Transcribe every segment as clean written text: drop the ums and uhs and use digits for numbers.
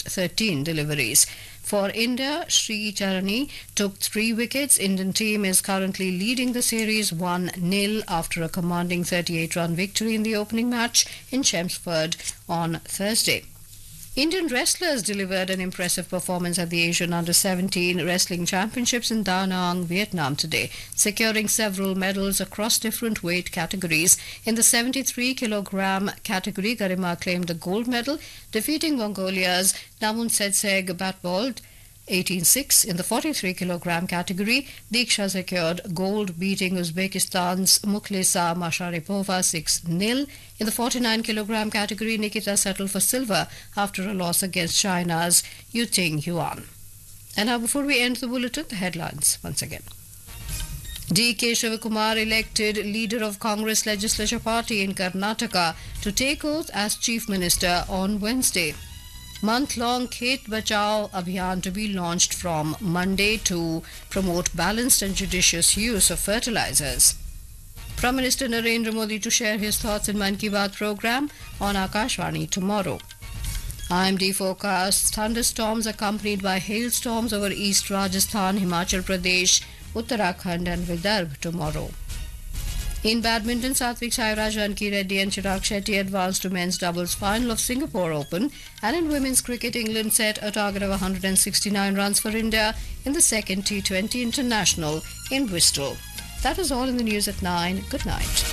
just 13 deliveries. For India, Sri Charani took 3 wickets. Indian team is currently leading the series 1-0 after a commanding 38-run victory in the opening match in Chelmsford on Thursday. Indian wrestlers delivered an impressive performance at the Asian Under-17 Wrestling Championships in Da Nang, Vietnam today, securing several medals across different weight categories. In the 73 kilogram category, Garima claimed the gold medal, defeating Mongolia's Namun Setseg Batbold 18-6. In the 43 kilogram category, Diksha secured gold, beating Uzbekistan's Mukhlesa Masharipova 6-0. In the 49 kilogram category, Nikita settled for silver after a loss against China's Yuting Yuan. And now, before we end the bulletin, the headlines once again. D.K. Shivakumar elected leader of Congress Legislature Party in Karnataka to take oath as Chief Minister on Wednesday. Month-long Khet Bachao Abhiyan to be launched from Monday to promote balanced and judicious use of fertilizers. Prime Minister Narendra Modi to share his thoughts in Mann Ki Baat program on Akashvani tomorrow. IMD forecasts thunderstorms accompanied by hailstorms over East Rajasthan, Himachal Pradesh, Uttarakhand and Vidarbha tomorrow. In badminton, Satvik Sairaj, Ranki Reddy and Chirag Shetty advanced to men's doubles final of Singapore Open. And in women's cricket, England set a target of 169 runs for India in the second T20 International in Bristol. That is all in the news at 9. Good night.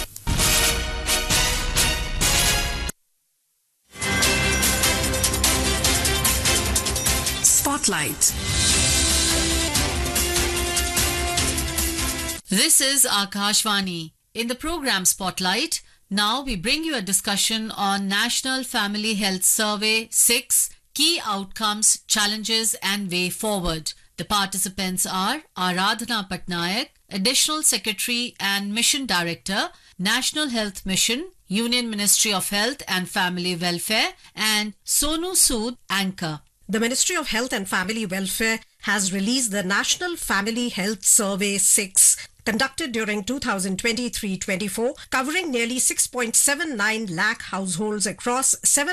Spotlight. This is Akashvani. In the program Spotlight, now we bring you a discussion on National Family Health Survey 6, Key Outcomes, Challenges and Way Forward. The participants are Aradhana Patnaik, Additional Secretary and Mission Director, National Health Mission, Union Ministry of Health and Family Welfare, and Sonu Sood, Anchor. The Ministry of Health and Family Welfare has released the National Family Health Survey 6 conducted during 2023-24, covering nearly 6.79 lakh households across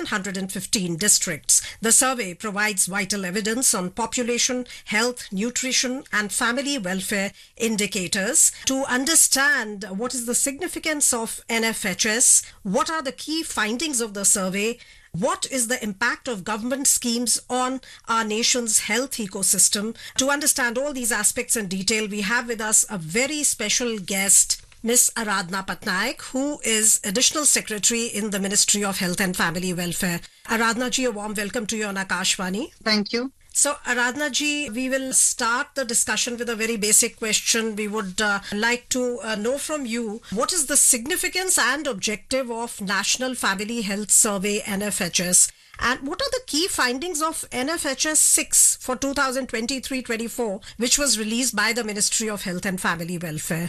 715 districts. The survey provides vital evidence on population, health, nutrition and family welfare indicators. To understand what is the significance of NFHS, what are the key findings of the survey, what is the impact of government schemes on our nation's health ecosystem? To understand all these aspects in detail, we have with us a very special guest, Ms. Aradhana Patnaik, who is Additional Secretary in the Ministry of Health and Family Welfare. Aradhana ji, a warm welcome to you on Akashvani. Thank you. So, Aradhana ji, we will start the discussion with a very basic question. We would like to know from you, what is the significance and objective of National Family Health Survey, NFHS? And what are the key findings of NFHS 6 for 2023-24, which was released by the Ministry of Health and Family Welfare?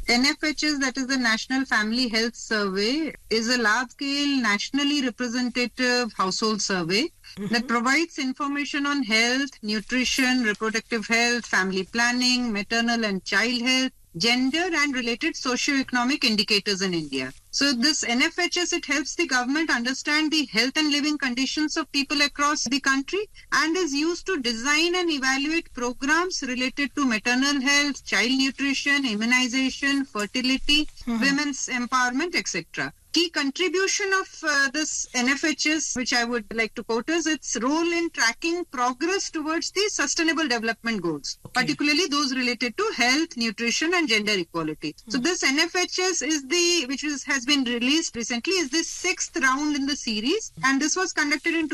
NFHS, that is the National Family Health Survey, is a large-scale, nationally representative household survey that provides information on health, nutrition, reproductive health, family planning, maternal and child health, gender and related socio-economic indicators in India. So this NFHS, it helps the government understand the health and living conditions of people across the country and is used to design and evaluate programs related to maternal health, child nutrition, immunization, fertility, women's empowerment, etc. Key contribution of this NFHS, which I would like to quote, is its role in tracking progress towards the Sustainable Development Goals, particularly those related to health, nutrition and gender equality. So this NFHS is has been released recently, is the 6th round in the series, and this was conducted in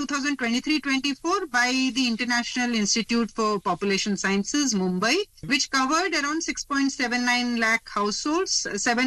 2023-24 by the International Institute for Population Sciences, Mumbai, which covered around 6.79 lakh households,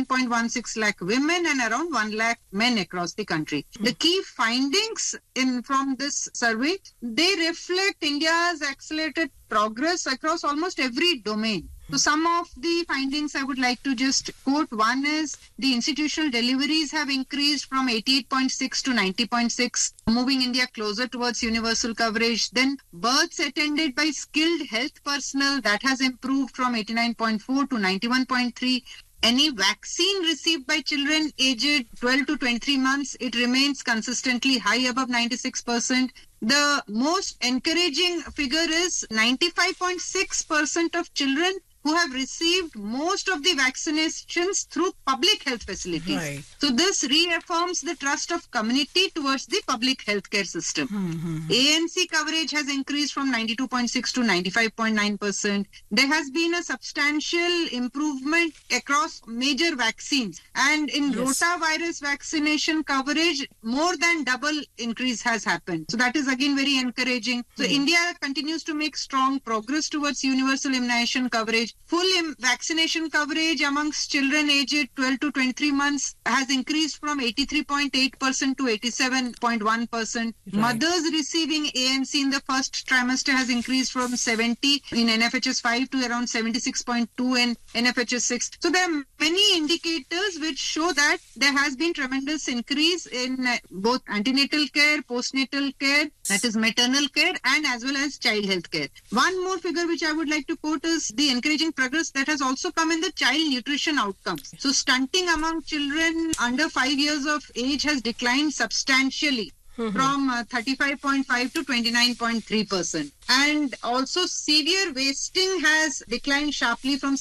7.16 lakh women and around 1 lakh men across the country. The key findings from this survey, they reflect India's accelerated progress across almost every domain. So some of the findings I would like to just quote. One is the institutional deliveries have increased from 88.6 to 90.6, moving India closer towards universal coverage. Then births attended by skilled health personnel, that has improved from 89.4 to 91.3. any vaccine received by children aged 12 to 23 months, it remains consistently high above 96%. The most encouraging figure is 95.6% of children who have received most of the vaccinations through public health facilities. Right. So this reaffirms the trust of community towards the public healthcare system. ANC coverage has increased from 92.6 to 95.9%. There has been a substantial improvement across major vaccines, and in rotavirus vaccination coverage, more than double increase has happened. So that is again very encouraging. So India continues to make strong progress towards universal immunization coverage. Full vaccination coverage amongst children aged 12 to 23 months has increased from 83.8% to 87.1%. Mothers receiving ANC in the first trimester has increased from 70 in NFHS 5 to around 76.2 in NFHS 6. So there are many indicators which show that there has been tremendous increase in both antenatal care, postnatal care, that is maternal care, and as well as child health care. One more figure which I would like to quote is the encouraging progress that has also come in the child nutrition outcomes. So stunting among children under 5 years of age has declined substantially from 35.5 to 29.3%. And also severe wasting has declined sharply from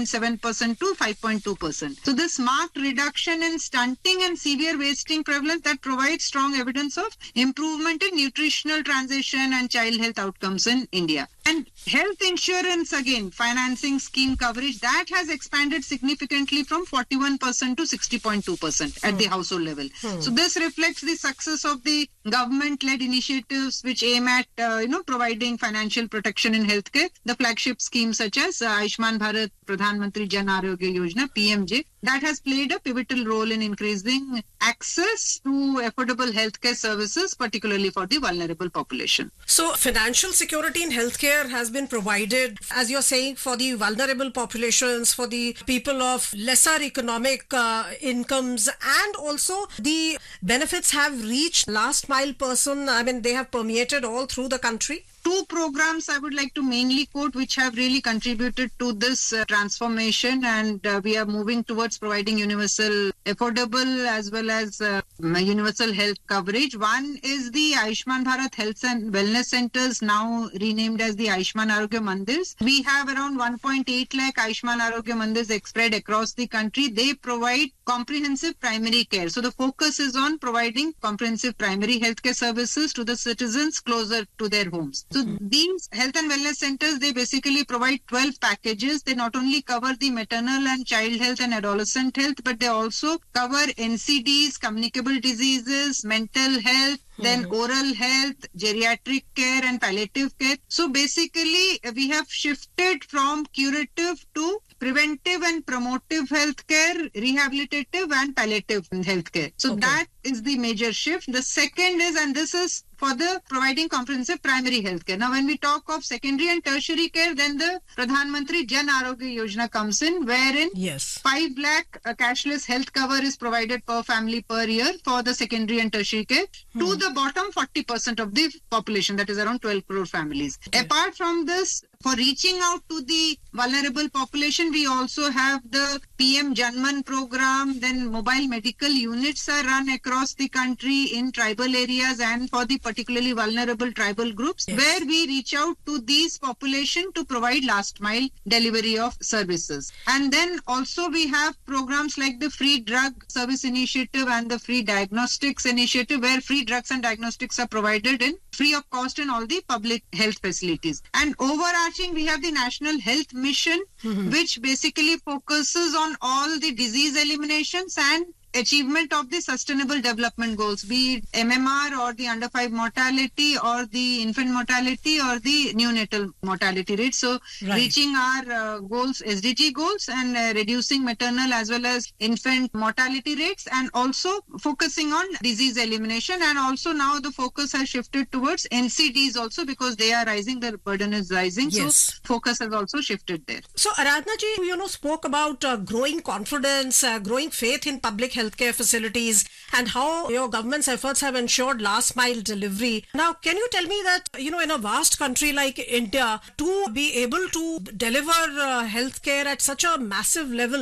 7.7% to 5.2%. So this marked reduction in stunting and severe wasting prevalence that provides strong evidence of improvement in nutritional transition and child health outcomes in India. And health insurance, again, financing scheme coverage, that has expanded significantly from 41% to 60.2% at the household level. So this reflects the success of the government-led initiatives which aim at, providing financial protection in healthcare. The flagship schemes such as Ayushman Bharat, Pradhan Mantri Jan Arogya Yojana, PMJ, that has played a pivotal role in increasing access to affordable healthcare services, particularly for the vulnerable population. So financial security in healthcare has been provided, as you're saying, for the vulnerable populations, for the people of lesser economic incomes, and also the benefits have reached last mile person. I mean, they have permeated all through the country. Two programs I would like to mainly quote which have really contributed to this transformation, and we are moving towards providing universal, affordable as well as universal health coverage. One is the Ayushman Bharat Health and Wellness Centers, now renamed as the Ayushman Arogya Mandirs. We have around 1.8 lakh Ayushman Arogya Mandirs spread across the country. They provide comprehensive primary care. So the focus is on providing comprehensive primary healthcare services to the citizens closer to their homes. So these health and wellness centers, they basically provide 12 packages. They not only cover the maternal and child health and adolescent health, but they also cover NCDs, communicable diseases, mental health, then oral health, geriatric care and palliative care. So basically, we have shifted from curative to preventive and promotive healthcare, rehabilitative and palliative healthcare. So that is the major shift. The second is, and this is for the providing comprehensive primary healthcare. Now, when we talk of secondary and tertiary care, then the Pradhan Mantri Jan Arogya Yojana comes in, wherein 5 lakh cashless health cover is provided per family per year for the secondary and tertiary care to the bottom 40% of the population, that is around 12 crore families. Apart from this, for reaching out to the vulnerable population, we also have the PM Janman program. Then mobile medical units are run across the country in tribal areas and for the particularly vulnerable tribal groups, where we reach out to these population to provide last mile delivery of services. And then also we have programs like the Free Drug Service Initiative and the Free Diagnostics Initiative, where free drugs and diagnostics are provided in free of cost in all the public health facilities. And overarching, we have the National Health Mission, which basically focuses on all the disease eliminations and achievement of the sustainable development goals, be it MMR or the under 5 mortality or the infant mortality or the neonatal mortality rate. So reaching our goals, SDG goals, and reducing maternal as well as infant mortality rates, and also focusing on disease elimination. And also now the focus has shifted towards NCDs also, because they are rising, the burden is rising. So focus has also shifted there. So Aradhana ji, spoke about growing confidence, growing faith in public healthcare facilities, and how your government's efforts have ensured last mile delivery. Now, can you tell me that, in a vast country like India, to be able to deliver healthcare at such a massive level,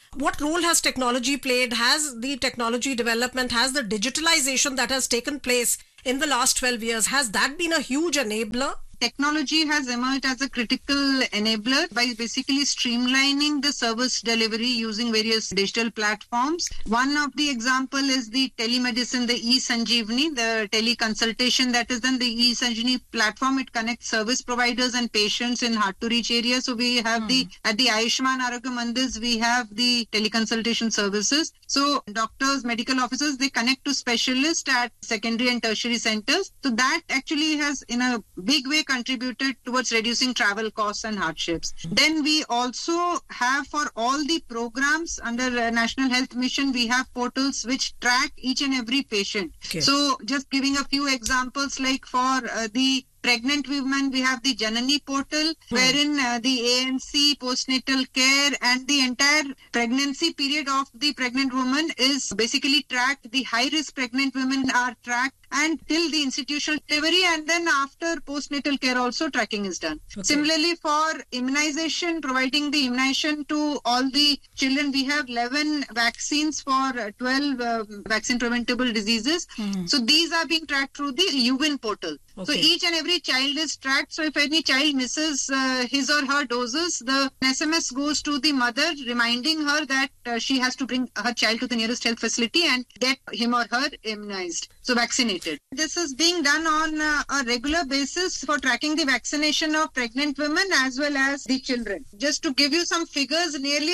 What role has technology played? Has the technology development, has the digitalization that has taken place in the last 12 years, has that been a huge enabler? Technology has emerged as a critical enabler by basically streamlining the service delivery using various digital platforms. One of the example is the telemedicine, the eSanjeevani, the teleconsultation that is done, the eSanjeevani platform. It connects service providers and patients in hard to reach areas. So we have at the Ayushman Arogya Mandirs, we have the teleconsultation services. So doctors, medical officers, they connect to specialists at secondary and tertiary centers. So that actually has in a big way contributed towards reducing travel costs and hardships. Then we also have for all the programs under National Health Mission, we have portals which track each and every patient. Okay. So just giving a few examples, like for the pregnant women, we have the Janani portal, wherein the ANC, postnatal care and the entire pregnancy period of the pregnant woman is basically tracked. The high-risk pregnant women are tracked and till the institutional delivery, and then after postnatal care also tracking is done. Okay. Similarly, for immunization, providing the immunization to all the children, we have 11 vaccines for 12 vaccine preventable diseases. So these are being tracked through the UWIN portal. Okay. So each and every child is tracked. So if any child misses his or her doses, the SMS goes to the mother reminding her that she has to bring her child to the nearest health facility and get him or her immunized. So vaccinated. This is being done on a regular basis for tracking the vaccination of pregnant women as well as the children. Just to give you some figures, nearly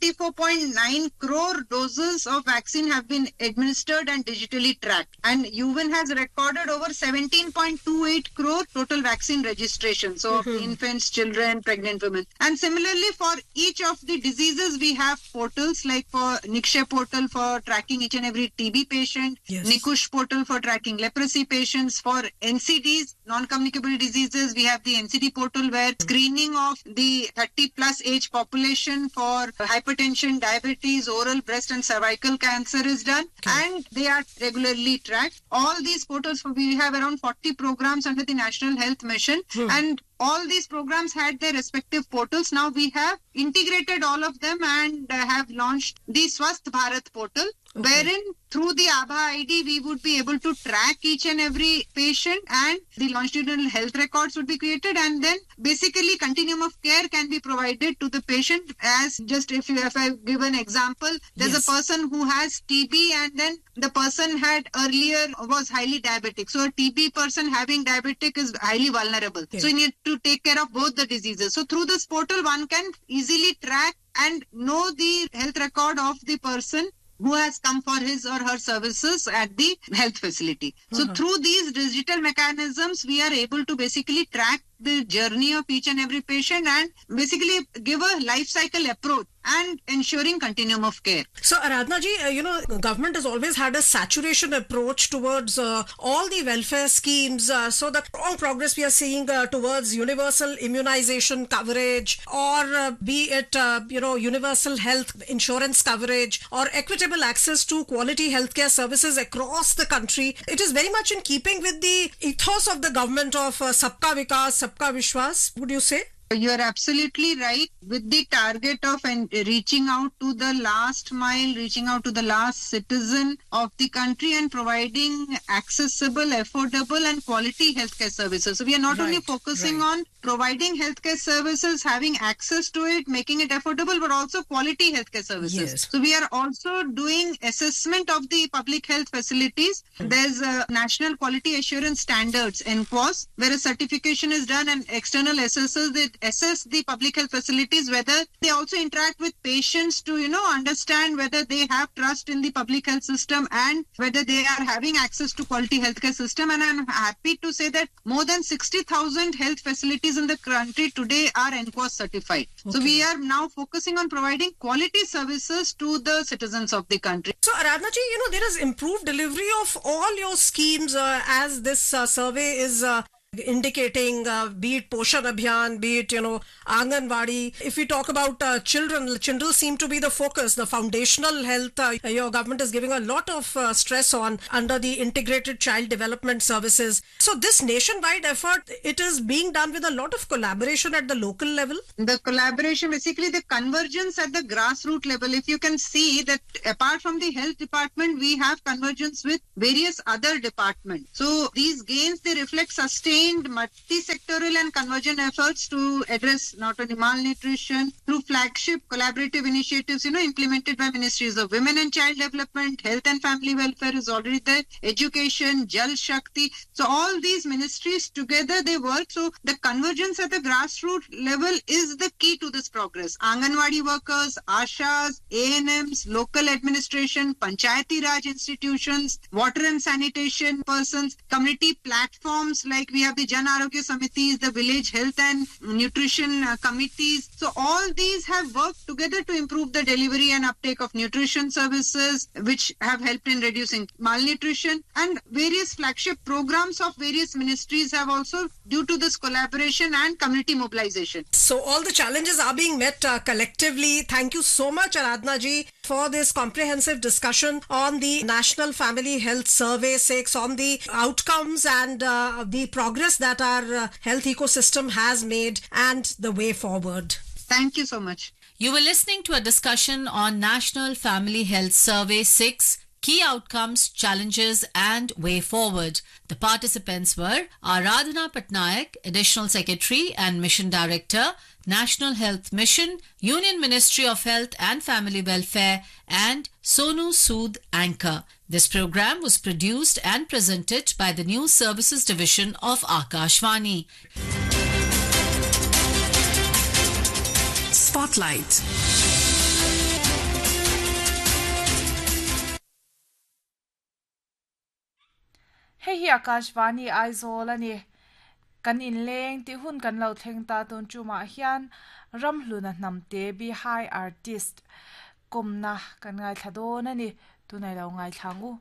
74.9 crore doses of vaccine have been administered and digitally tracked. And UWIN has recorded over 17.28 crore total vaccine registration. So of infants, children, pregnant women. And similarly, for each of the diseases, we have portals like for Nikshay portal for tracking each and every TB patient, Nikush portal for tracking leprosy patients. For NCDs, non-communicable diseases, we have the NCD portal where screening of the 30 plus age population for hypertension, diabetes, oral, breast and cervical cancer is done, and they are regularly tracked. All these portals, we have around 40 programs under the National Health Mission, and all these programs had their respective portals. Now we have integrated all of them and have launched the Swasth Bharat portal, wherein through the ABHA ID, we would be able to track each and every patient, and the longitudinal health records would be created, and then basically continuum of care can be provided to the patient. As just if I give an example, there's a person who has TB and then the person had earlier was highly diabetic. So a TB person having diabetic is highly vulnerable. So you need to take care of both the diseases. So through this portal, one can easily track and know the health record of the person who has come for his or her services at the health facility. So through these digital mechanisms, we are able to basically track the journey of each and every patient and basically give a life cycle approach and ensuring continuum of care. So Aradhana ji, government has always had a saturation approach towards all the welfare schemes. So the strong progress we are seeing towards universal immunization coverage, or be it universal health insurance coverage, or equitable access to quality healthcare services across the country. It is very much in keeping with the ethos of the government of Sabka Vikas, Sabka Vishwas, would you say? You are absolutely right. With the target of reaching out to the last mile, reaching out to the last citizen of the country and providing accessible, affordable and quality healthcare services. So we are not only focusing on providing healthcare services, having access to it, making it affordable, but also quality healthcare services. So we are also doing assessment of the public health facilities. There's a National Quality Assurance Standards, NQAS, where a certification is done and external assessors that assess the public health facilities, whether they also interact with patients to, understand whether they have trust in the public health system and whether they are having access to quality healthcare system. And I'm happy to say that more than 60,000 health facilities in the country today are NQAS certified. So we are now focusing on providing quality services to the citizens of the country. So Aradhana ji, there is improved delivery of all your schemes as this survey is indicating be it Poshan Abhiyan, be it, Anganwadi. If we talk about children seem to be the focus, the foundational health. Your government is giving a lot of stress on under the integrated child development services. So this nationwide effort, it is being done with a lot of collaboration at the local level. The collaboration, basically the convergence at the grassroots level. If you can see that apart from the health department, we have convergence with various other departments. So these gains, they reflect sustained multi-sectoral and convergent efforts to address not only malnutrition through flagship collaborative initiatives, implemented by Ministries of Women and Child Development, Health and Family Welfare is already there, Education, Jal Shakti. So all these ministries together, they work. So the convergence at the grassroots level is the key to this progress. Anganwadi workers, Ashas, ANMs, local administration, Panchayati Raj institutions, water and sanitation persons, community platforms like we have the Jan Arogya Samitis, the village health and nutrition committees. So all these have worked together to improve the delivery and uptake of nutrition services, which have helped in reducing malnutrition, and various flagship programs of various ministries have also, due to this collaboration and community mobilization. So all the challenges are being met collectively. Thank you so much, Aradhana ji, for this comprehensive discussion on the National Family Health Survey 6, on the outcomes and the progress that our health ecosystem has made and the way forward. Thank you so much. You were listening to a discussion on National Family Health Survey 6, Key Outcomes, Challenges and Way Forward. The participants were Aradhana Patnaik, Additional Secretary and Mission Director, National Health Mission, Union Ministry of Health and Family Welfare, and Sonu Sood, Anchor. This program was produced and presented by the News Services Division of Akashvani. Spotlight. Hei Akashvani Aizawl ani kan in leng ti hun kan lo thleng ta ton chuma hian ramhluna namte bi high artist komna kan ngai thadon ani tunai lo ngai thangu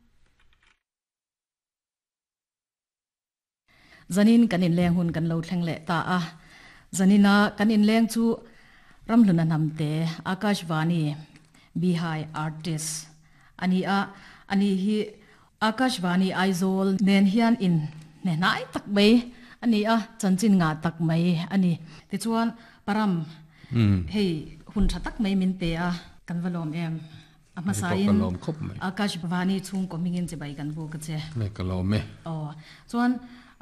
zanin kan in leng hun kan lo thleng le ta a zanina kan in leng chu ramhluna namte Akashvani bi high artist ani hi Akashvani Aizawl nen hian in ne nai tak mai ani chanchin nga tak mai ani ti chuan param hei hun tha tak mai min te kan valom em amasain Akashvani chung ko mingin che bai kan bu ka che me kalome chuan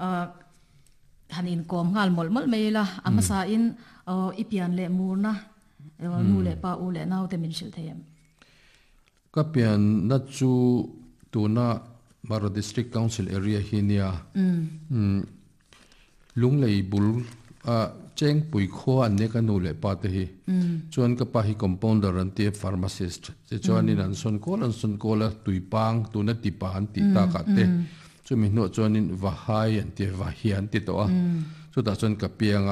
hanin kom ngal mol mai la amasain ipian le murna nu le pa u le nau te min shil them kapian na chu tuna Mara District Council area hinia lunglei bul cheng pui kho an ne kanu le pa te hi chuan ka pa hi compounder an te pharmacist che chuan in an son kola tuipang tuna tipa an ti ta ka te chu mi no chuan in vahai an te vahian ti to a chu ta chuan ka pianga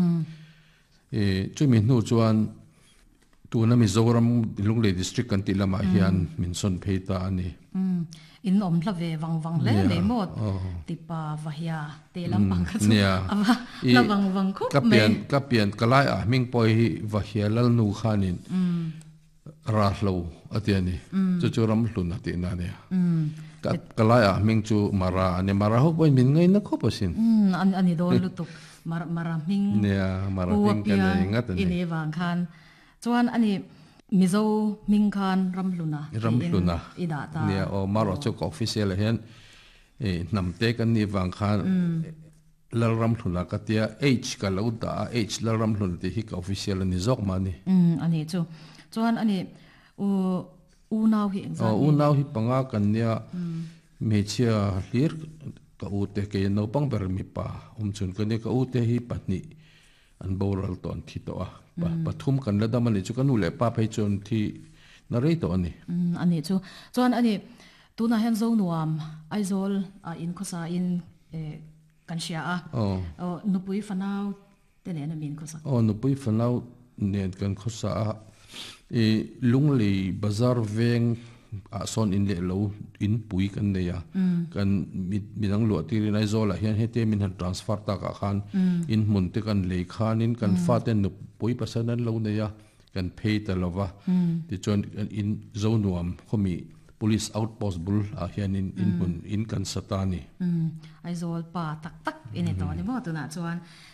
chu mi no chuan tuna Mizoram lunglei district kan ti lama hian min son pheita ani in omla ve wang le le mot tipa vahia te lampang ka chu la wang khup kapian kalai ming poi hi vahia lal nu khanin ra hlo atiani chu ram hlun ati na ne kalai ming chu mara ho poi min ngai na khopasin ani dol lutuk mara ming ne mara ming kan ngat ne ini wang khan chuan ani Mizo Mingkhan Ramhluna ida ta ne o maro chok official hen namte kan ni wang khan lal Ramhluna ka tia h ka lo da h lal Ramhluna ti hi ka official ni zok mani ani chu chuan ani u naw hi hi panga kan nia mechia hlir ka u te ke no pang ber mi pa chun ka ne ka u te hi patni an boral ton thi to pathum kan la damani chu kanu le pa phei chon thi na rei to ani ani chu chuan ani tuna hen zo nuam Aizawl in khosa in kan sia nupui fanau te ne na min khosa nupui fanau ne kan khosa lunglei bazar veng son in le lo in pui kan ne ya kan minang lo ti rin ai zola hian hete min han transfer ta ka khan in mun te kan le khan in kan fa ten nu pui pasanan lo ne ya kan pay ta lova ti chon in zonuam khomi police outpost bul a hian in mun in kan satani ai zol pa tak tak ini to ni mo tu na chuan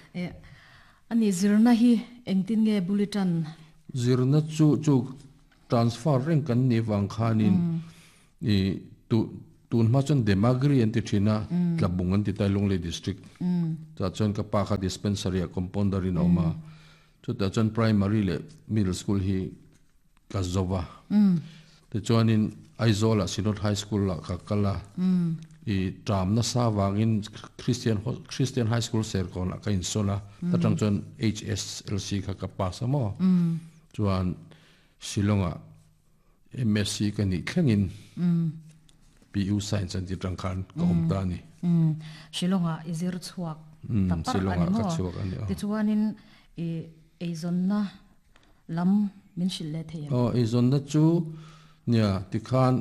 ani zirna hi engtin nge bulletin zirna chu transfer ring kan ni wang khanin i tun ma chon demagri anti thina tlabungan ti tailong le district ta chon ka pa kha dispensary compounder in oma chu ta chon primary le middle school hi kazova te chon in aizola sinot high school la ka kala i tram na sa wangin christian high school ser kon la ka in sola ta tang chon HSLC ka ka pa samo chuan Shillonga MSc kan ni thlangin PU science and tangkhan kom ta ni Shillonga izir chuak tapar Shillonga ani ka mo chuak ani ti chuanin e zonna lam min shille theya izon na chu nia tikhan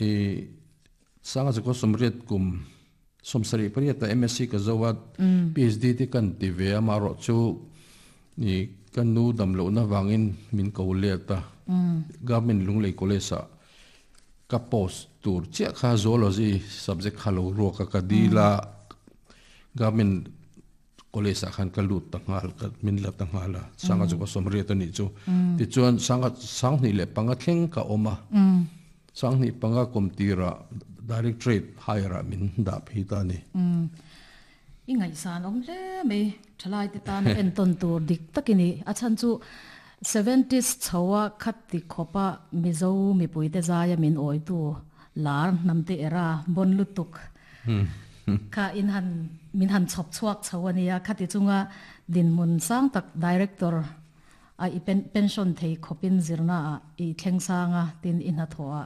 sanga ko somret kum somsari pariata MSc ka zawat PhD ti kan ti ve amaro chu ni kan nu dam lo na wangin min ko leta government lunglei college ka post tur che kha zoology subject khalo ro ka dila government college khan ka lut tangal ka min la tangala sanga chu ko somret ani chu ti chuan sang ni le panga thleng ka oma sang ni panga komtira directorate hire min da phita ni ingai san om le me thalai ti tan en ton tur dik takini achan chu 70s chawa khatti khopa mizo mi puite zaya min oi tu lar namte era bon lutuk ka in han min han chop chuak chawania khati chunga din mun sang tak director a i pension thei khopin zirna i tlengsanga tin in ha thoa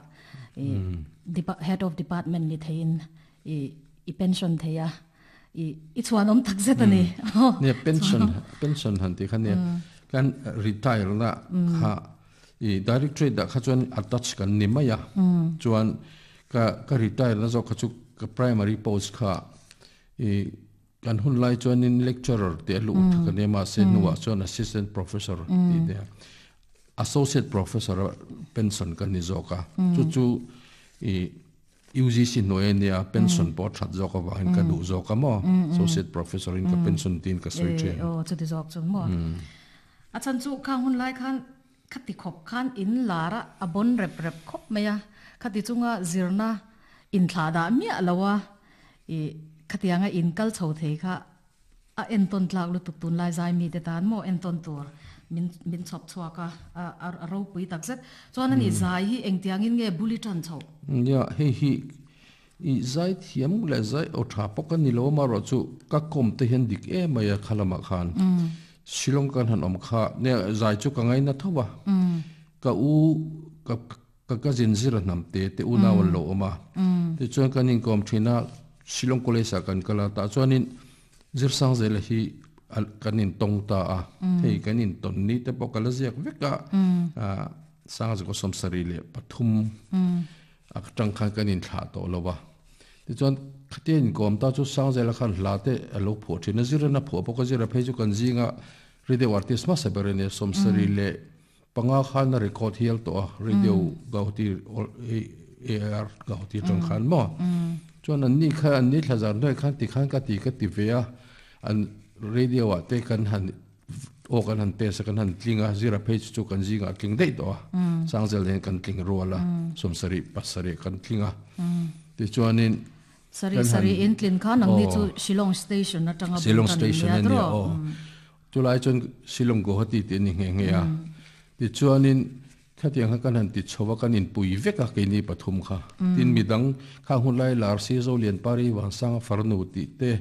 head of department ni thein i pension theya i chuanom tak zetani ne pension han ti khan ne kan retire na ha i directorate da kha chuan attach kan ni maya chuan ka retire na zo khachu ka primary post kha i kan hun lai chuan in lecturer te lu ka ne ma se nuwa chuan assistant professor ti de associate professor pension kan ni zo ka chu i UGC noenia pension pot that zo ka wa in ka du zo ka mo associate professor in ka pension tin ka soi che chu ti zok chung mo achan chu kha hun lai khan khati khop khan in lara abon rep khop meya khati chunga zirna in thlada mi alawa khatianga in kal chho thei kha a enton tlak lu tuktun lai zai mi te tan mo enton tur min chop chhuaka a ro pui takset chuan ani zai hi engtiangin nge bulletin chho ya hi i zai thiam le zai o tha pokan ni lo ma ro chu ka kom te hen dik e maya khalama khan Shillong kan han om kha ne zai chu ka ngai na thowa ka u ka zinzira namte te u na wal lo ma te chuan kan in kom thina Shillong college kan kala ta chuan in zir sang zel hi kan in tong ta a hei kan in ton ni te pokala ziak veka sang ko somsari le pathum ak tang khan kan in thla to lowa ti chuan khatin kom ta chu sang zel khan hlate alo pho thina zira na pho poka zira phei chu kan zinga radio artist ma saberene somsari le panga khan na record hial to radio gauti ar gauti tang khan mo chuan an ni kha an ni thazar noi khan ti khan ka ti vea an radio wa te kan han o kan han te sa kan han tlinga zira page chu kan zinga tling dei to sang zel den kan tling rola somsari pasari kan tlinga ti chuanin sari in tlin khan ang ni chu Shillong station na tanga Shillong station ni tulai chon Shillong go hati te ni nge ya ti chuanin khatiang kan han ti chowa kan in pui veka ke ni pathum kha tin midang kha hun lai lar si zo lian pari wang sang farnu ti te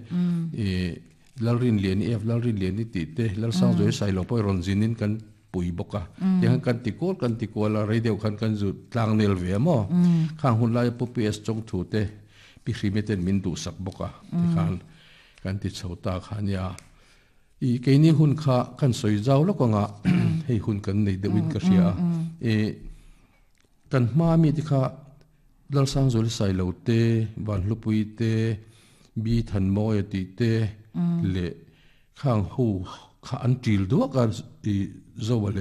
lalrin lian f lalrin lian ni ti te lal sang zo sai lo poi ron jinin kan pui boka yang kan ti kol la radio kan zu tlang nel ve mo kha hun lai pu ps chong thu te pi khimeten min du sak boka ti khan kan ti chhota khan ya i ke ni hun kha kan soi jaw lo ko nga hei hun kan nei de win ka ria kan ma mi ti kha dal sang zul sai lo te ban lupui te bi than mo e ti te le khang hu kha an til do ka i zo le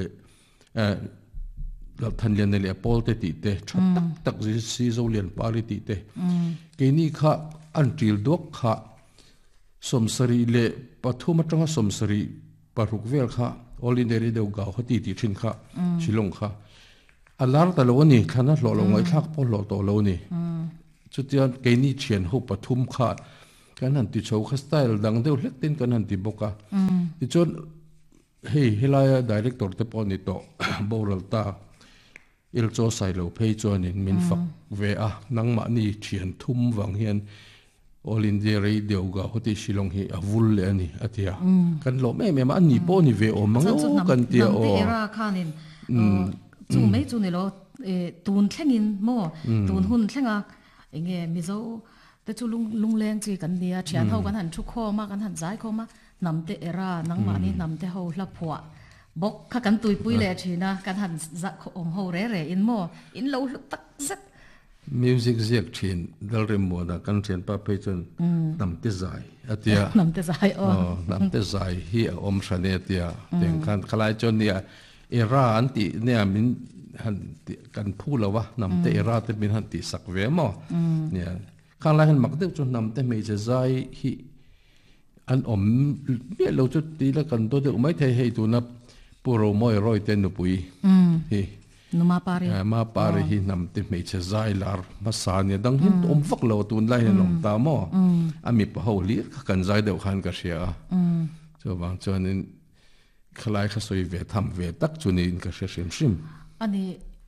dal than lian le pol te ti te thot tak tak si zo lian pali ti te ke ni kha an til do kha somsari le pathuma tanga somsari paruk vel kha ordinary deu ga khati ti thin kha chilong kha alar ta lo ni khana lo lo ngai thak po lo to lo ni chutian ke ni thian ho pathum kha kan han ti chho kha style dang deu hlek tin kan han ti boka ti chon hey helaya director te pon ni to boral ta il cho sai lo phei chon in min fak ve a nang ma ni thian thum wang hian all India radio ga hoti shilong hi avul le ani atia kan lo me me ma ni po ni ve o mang o kan tia o era khanin chu mai chu ni lo tun thlengin mo tun hun thlenga enge mizo te chu lung leng chi kan nia thian ho kan han thu kho ma kan han zai kho ma namte era nangma ni namte ho hla phwa bok kha kan tui pui le thina kan han za kho om ho re in mo in lo tak zat music ziak thin dal rem mo da kan chen pa pe chon nam te zai atia nam te zai nam te zai hi om shane atia teng khan khalai chon nia era anti ne min han kan phu lawa nam te era te min han ti sak ve mo nia khan la han mak de chon nam te me je zai hi an om me lo chu ti la kan to de umai the hei tu na puro moi roi te nu pui hi numa pare hi nam te me che zai lar masania dang hin om vak lo tun lai nom ta mo ami pa ho li kan zai deu khan ka sia so bang chonin khlai kha soi ve tham ve tak chunin ka sim ani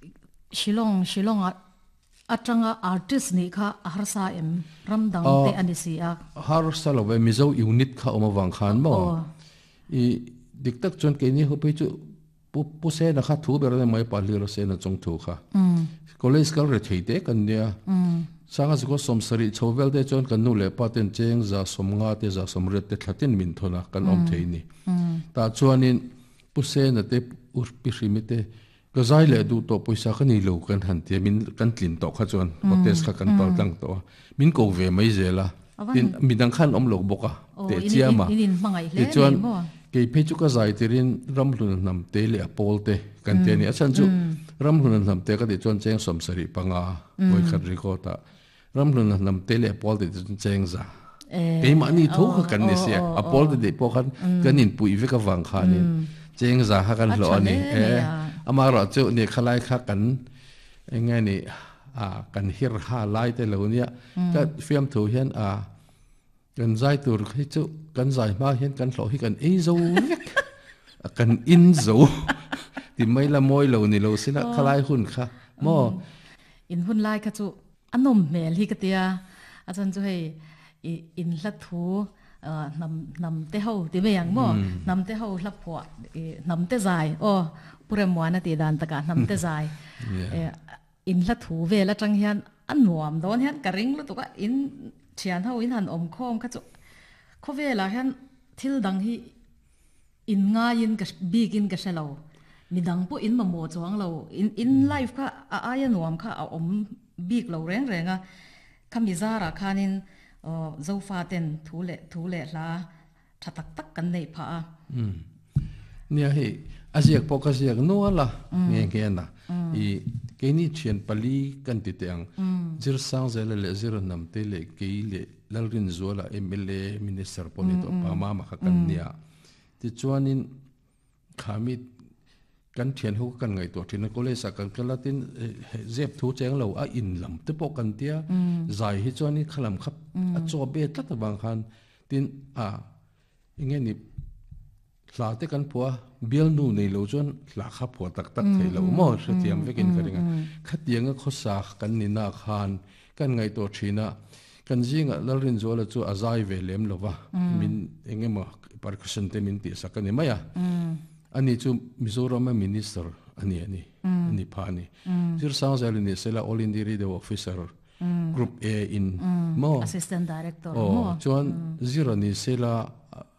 shilong atanga artist ni kha harsa em ramdang te ani sia harsa lo ve mizo unit kha oma wang khan mo I diktak chon ke ni ho pe chu pu se na kha thu ber na mai pa li ro se na chong thu kha college kal re thei te kan nia sanga ko somsari chovel te chon kan nu le paten cheng za somnga te za somret te thlatin min thona kan om thei ni ta chuanin pu se na te ur pi rimite ka zai le du to poisa khani lo kan han te min kan tlin to kha chon hotes kha kan pal tang to min ko ve mai zela tin midang khan om lo boka te chiama te chuan ke phechu ka zai tirin ramlun nam te le apol te kan te ni achan chu ramlun nam te ka de chon cheng somsari panga voi khat rikota ramlun nam te le apol te cheng za ke ma ni tho kha kan ni sia apol de po khan kan in pui ve ka wang khanin cheng za ha kan lo ani amara chu ni khalai kha kan engai ni kan hir ha lai te lo nia ka fiam thu hian kan zai tur khi chu kan zai ma hian kan hlo hi kan ei zo kan in zo ti mai la moi lo ni lo sina khalai hun kha mo in hun lai kha chu anom mel hi ka tia achan chu hei in la thu nam te ho ti me yang mo nam te ho la phwa nam te zai pure moana ti dan taka nam te zai in la thu ve la tang hian an nuam don hian ka ring lu to ka in thian ho in han om khom kha chu kho ve la hian thil dang hi in nga in ka big in ka shalo midang po in mamo chuang lo in life kha aya nuam kha om big lo reng renga kamizara khanin zofa ten thule la thatak tak kan nei pha nia hi aziak pokasiak no ala nge nge na I keni chen pali kan ti teng zir sang zela le zir nam te le ke le lalrin zola MLA minister ponito pa mama kha kan nia ti chuanin khamit kan thian ho kan ngai to thina college kan kalatin zep thu cheng lo a in lam te po kan tia zai hi chuani khalam khap a cho be tlat bang khan tin inge ni la te kan puwa bial nu nei lo chon la kha phwa tak tak thei lo mo setiam vekin karinga khatianga khosa kan ni na khan kan ngai to thina kan jinga lalrin zola chu azai ve lem lova min engema percussion te min ti sakani maya ani chu Mizoram minister ani phani sir sang zali ni sela all india radio officer group A in mo assistant director mo chuan zero ni sela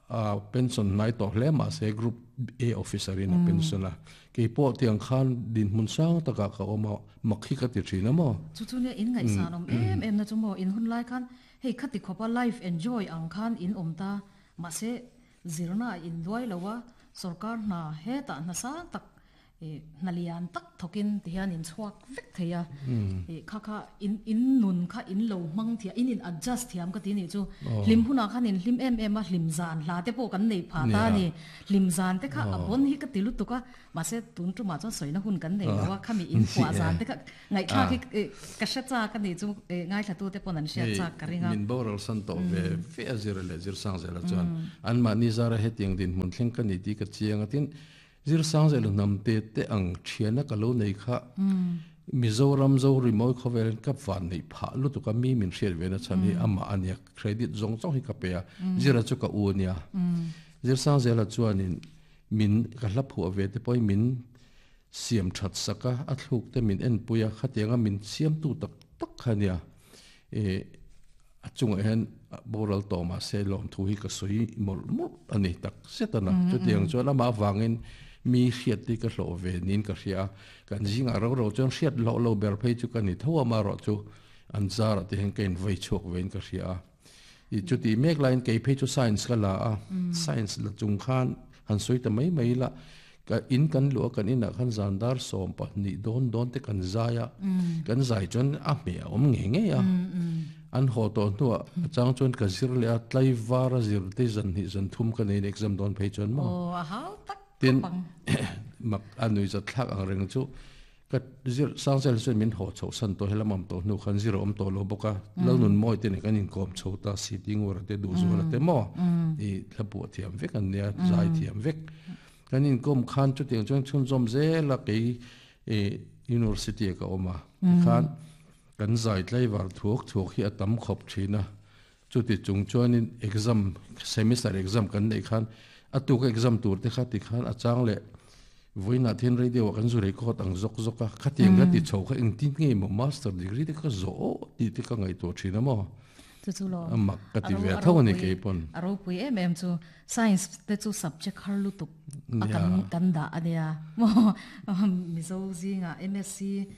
pension nai to hle ma se group A officer in a pension la ke po tiang khan din mun sang taka ka oma makhi ka ti thina mo chu ne in ngai sa nom em na chu mo in hun lai khan hei khati khopa life enjoy ang khan in omta ma se zirna in loi lawa sarkar na he ta na sa tak nalian tak thokin tian in chuak vek theya kha in nun kha in lo mang thia in adjust thiam ka ti ni chu lim huna khan in lim em a lim zan la te po kan nei pha ta ni lim zan te kha abon hi ka tilu tu ka ma se tun tu ma cha soina hun kan nei wa khami in khwa zan te kha ngai kha ki ka sha cha ka ni chu ngai thla tu te pon an sha cha ka ringa min boral san to ve fe azir le zir sang zela chuan an ma ni zara he tiang din mun thleng ka ni ti ka chiang atin zir sang zel nam te ang thiana ka lo nei kha mizoram zo remote cover kap van nei pha lu tu ka mi min share ve na chani ama ania credit zong chong hi ka pe zira chu ka u nia zir sang zel chuan in min ka hla phu ve te poi min siam that saka athuk te min en puya khatianga min siam tu tak tak khania achung hen boral to ma se lom thu hi ka soi mol mol ani tak setana chu tiang chuan ama wangin mi khiat ti ka hlo ve nin ka hria kan jinga ro chon hriat lo ber phei chu kan ni thawa ma ro chu an zara te hen ken vai chok vein ka hria I chu ti mek line ke phei chu science ka la science la chung khan han soi ta mai la ka in kan lo kan ina khan zandar som pa ni don te kan zaya kan zai chon a me om nge ya an ho to tu chang chon ka zir le tlai vara zir te zan hi zan thum ka nei exam don phei chon mo how tak tin mak anui za thak ang reng chu ka zir sang sel chen min ho chho san to helamam to nu khan zir om to lo boka lo nun moi te ne kan in kom chho ta sitting or te du zu la te mo I thapu thiam vek an nia zai thiam vek kan in kom khan chu tiang chon chun zom ze la ke university ka oma khan kan zai tlai war thuak hi atam khop thina chu ti chung chuan in exam semester exam kan nei khan atuk exam tur te khati khan achang le voina then radio kan zu re ko tang zok ka khatiang ga ti chho kha ing tin nge mo master degree te ka zo ti te ka ngai to thina mo chu lo amak ka ti ve thaw ni ke pon aro pui em chu science te chu subject harlu tu kan da ania mo mizo zinga MSc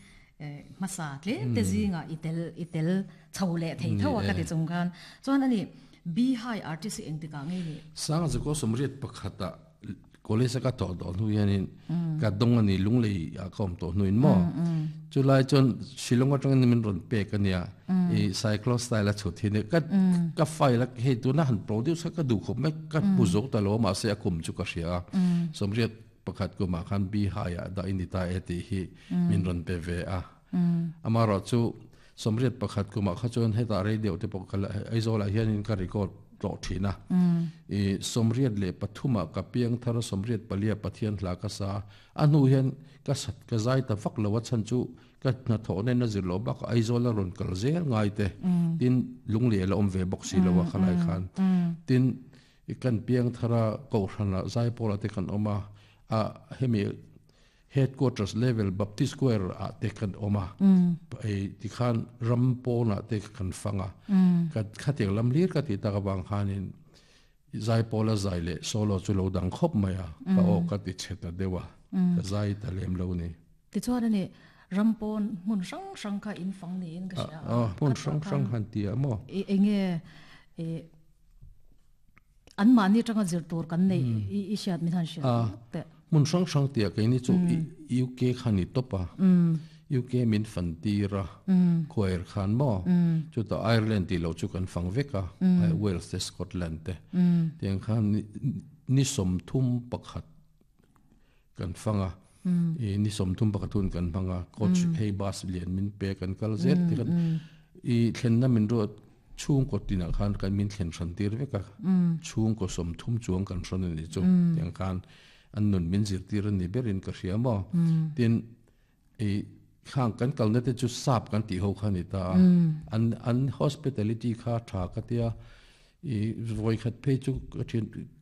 masa tle te zinga itel chhole thei thawa ka ti chung kan chuan ani bi high artist eng te ka nge ni sang zu ko somriat pakhata college ka to do nu yanin ka dong ani lunglei a kom to nu in mo chulai chon shilong atang ni min ron pe kania I cyclo style a chuthi ne ka file he tu na han produce ka du khop me ka puzo ta lo ma se akum chu ka ria somriat pakhat ko ma khan bi haya da inita eti hi min ron pe ve a amaro chu somriat pakhat ko ma kha chon he ta radio te pokala aizola hianin ka record to thina I somriat le pathuma ka piang thara somriat palia pathian hla ka sa anu hian ka sat ka zai ta fak lawa chan chu ka na tho ne na zirlo ba ka aizola ron kal zel ngai te tin lungle la om ve boxi lawa khalai khan tin kan piang thara ko thana zai pola te kan oma a hemi headquarters level Baptist Square a te kan oma ai ti khan rampo na te kan fanga ka khatiang lam lir ka ti ta bang khanin zai pola zai le solo chulo dang khop maya ka o ka ti cheta dewa ka zai ta lem lo ni ti chuan ani rampon mun sang kha in fang ni in ka sha mun sang han ti amo enge an mani tanga zir tur kan nei I shat mi than sha te mun sang ti ka ni chu UK khani topa UK min fantira khoer khan mo chu to Ireland ti lo chu kan fang veka Wales te Scotland te tiang khan ni som thum pakhat kan fanga ni som thum pakhathun kan fanga coach hey bas lian min pe kan kal zet ti kan I thlenna min ro chung ko tina khan kan min thlen than tir veka chung ko som thum chuang kan thron ni chu tiang khan an nun min zir tir ni berin ka hria mo tin khang kan kal na te chu sap kan ti ho khani ta an hospitality kha tha ka tia I voi khat pe chu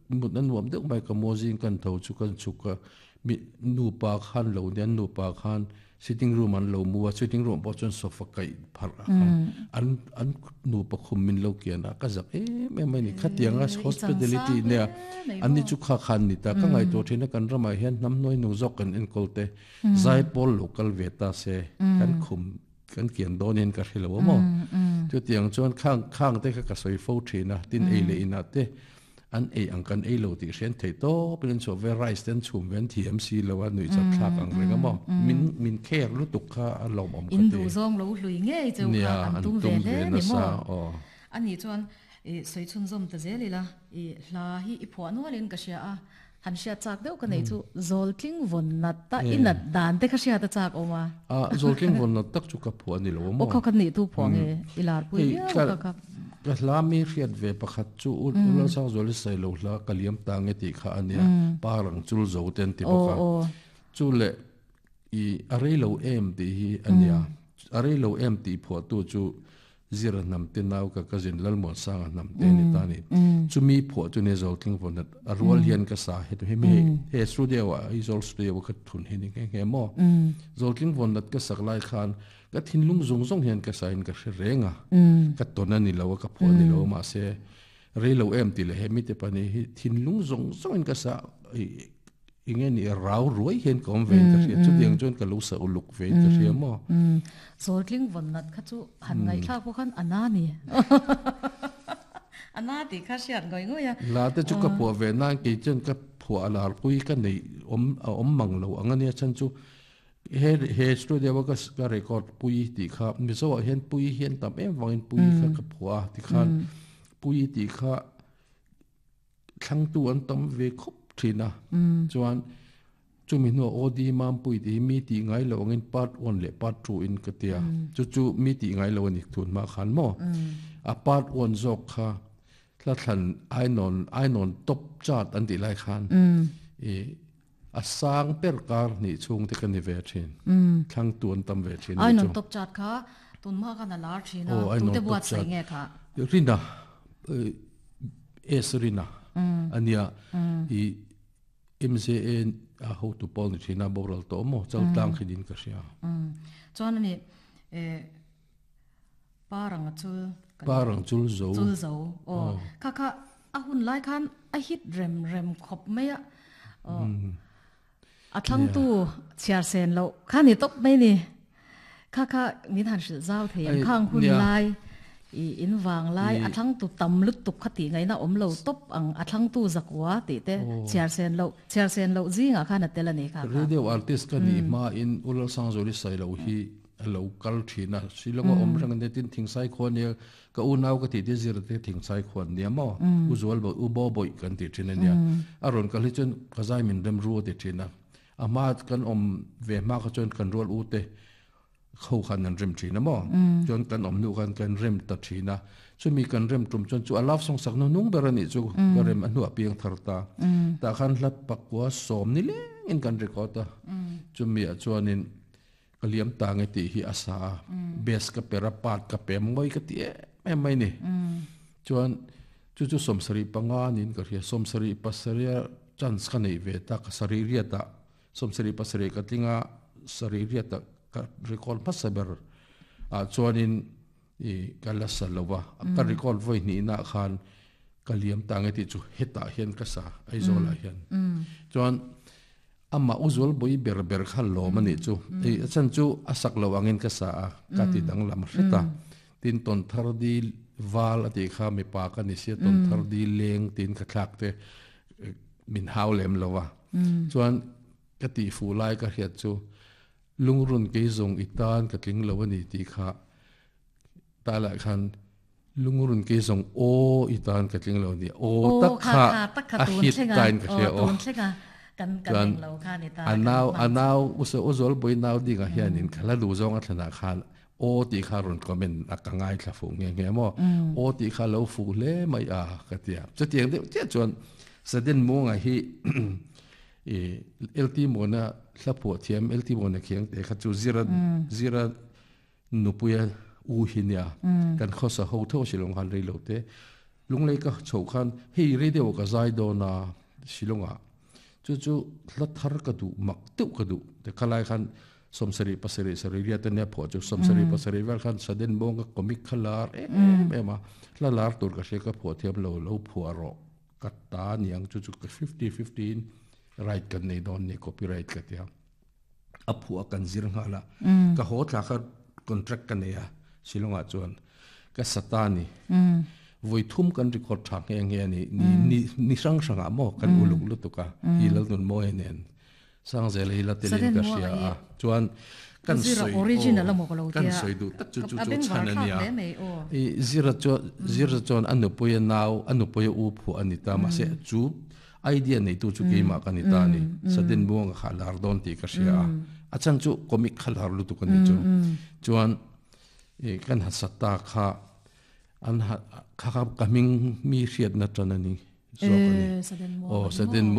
một năm nuông được mai cái mozin kan thầu chú kan chú cái mi nu pa khan lâu đen nu pa khan sitting room an lo mua sitting room bao chân sofa cái phar an nu pa khum min lo kia na cái giặc mấy này khát tiếng hospitality nè anh đi chú khan nị ta cái ngày tổ thiên kan ra mai hiền năm noi nu dọc kan encolte zai pol local veta se kan khum kan kian don in ka hilo mo chu tiang chuan khang te ka soi fo thina tin e le ina te an e ang kan e lo ti hren thei to pin so ve rice ten chum ven TMC lo wa nui chat thak ang re mo min kher lu tuk kha an lo om in du zong lo hlui nge chu kha an tum ve le ni mo ani chuan e soi chun zom ta zeli la e hla hi i pho no len ka sia a han sia chak deuh ka nei chu zol tling von na ta inat dan te kha sia ta chak oma zol tling von na tak chu ka pho ani lo mo o kha kan ni tu pho nge ilar pui ka ka lami riat ve pakhat chu ula sang zol sai lo hla kaliam tang e ti kha ania parang chul zo ten ti pakha chu le I arei lo em ti hi ania arei lo em ti pho tu chu zira nam te nau ka kazin lalmon sang nam te ni tani chumi pho tu ne zol tling von arwal hian ka sa he he me he studio wa I zol studio ka thun hi ni ke mo zol tling von nat ka saklai khan ka thin lung zong zong hian ka sa in ka renga ka tona ni lo ka pho ni lo ma se re lo em ti le he mi te pani thin lung zong zong in ka sa inge ni rau ruai hian kom ven ka ria chu diang chon ka lo sa uluk ven ka ria mo zol tling von nat kha chu han ngai thla ko khan anani anati kha siat ngoi ngoi ya la te chu ka pho ve na ke chen ka pho alar pui ka nei om mang lo angania chan chu he studio wa ka record pui ti kha mi so hian pui hian tam em wangin pui kha ka pho ti khan pui ti kha thlang tu an tam ve khop thina chuan chumi no odi mam pui ti mi ti ngai lo ngin part 1 le part 2 in ka tia chu mi ti ngai lo ni thun ma khan mo a part 1 zok kha la than ai non top chart an ti lai khan e a sang per kar ni chung te kan ni ve thin thang tuan tam ve thin ai non top chart kha tun ma ka na lar thina tu te buat sai nge kha rina esrina ania I MCN a ho tu pol ni thina boral to mo chau tang khidin ka sia chuan ani parang chul zo o kha a hun lai khan a hit rem khop me ya a thlang tu chiar sen lo khan ni top mai ni kha min han shi zau the yang khang hun lai in wang lai a thlang tu tam lut tu khati ngai na om lo top ang a thlang tu zakwa ti te chiar sen lo zinga khana telani kha radio artist ka ni ma in ulal sang zoli sai lo hi local thina silonga om rang ne tin thing sai khon ne ka unau ka ti de zir te thing sai khon ne mo usual bo ubo boy kan ti thina ne aron ka li chon khazai min rem ru te thina ama kan om ve ma ka chon kan rol u te khâu khan an rem thina mo chon kan om nu kan rem ta thina chumi kan rem tum chon chu alaf song sak no nung berani chu ka rem anu apiang tharta ta khan hlat pakwa som ni le in kan record ta chumi a chuanin kaliam tang ti hi asa bes ka pera pat ka pem ngoi ka ti mai ni chuan chu somsari panganin ka ria somsari pasaria chance ka nei ve ta ka sariria ta somsari pasari ka tinga sariria ta ka recall pasaber a chuanin I kalasalawa ka recall voi ni na khan kaliam tang ti chu heta hian ka sa aizola hian chuan amma usual boy ber khal lo mani chu e chan chu asak lo angin ka sa ka ti dang lam reta tin ton thar di wal ati kha mi pa ka ni se ton thar di leng tin ka thak te min haulem lowa chuan ka ti fu lai ka hiat chu lungrun ke zong itan ka tling lo ani ti kha ta la khan lungurun ke zong o itan ka tling lo ni o tak kha a hit tain ka he o kan lo kha ni ta anau uzol boy now dinga hianin khala lu zong a thana khan o ti kha run comment akangai thla fu nge mo o ti kha lo fu le mai a ka tia chatiang de che chon saden mo nga hi e lt mo na thlapo thiam lt mo na khiang te kha chu zira nupuya u hinia kan khosa ho tho silong han rei lo te lung lei ka chho khan hei radio ka zai do na silonga chu la thar ka du mak tu ka du te khalai khan somsari pasari sari ria te ne pho chu somsari pasari vel khan saden bong ka comic khalar ema la lar tur ka she ka pho thiam lo phuaro ka ta niang chu 50-15 right kan nei don ni copyright ka tia aphu kan zir ngala ka ho thla kha contract kan ya silonga chuan ka satani voi thum kan record thang nge ni sang mo kan uluk lu tuka hilal nun mo enen sang zel hila telin ka sia chuan kan soi original mo ko lo kan soi du tak chu chanania e zira chon anu poya naw anu poya u phu anita ma se chu idea nei tu chu ke ma kanita ni saden buang khalar don ti ka sia achang chu comic khalar lu tu kan ni chu chuan e kan hasata kha an kha kaming mi riat na tanani so kan ni saden